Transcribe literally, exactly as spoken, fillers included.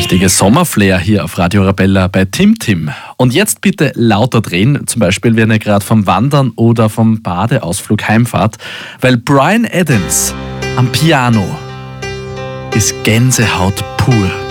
Richtiges Sommerflair hier auf Radio Arabella bei Tim Tim. Und jetzt bitte lauter drehen, zum Beispiel wenn ihr gerade vom Wandern oder vom Badeausflug heimfahrt, weil Bryan Adams am Piano ist Gänsehaut pur.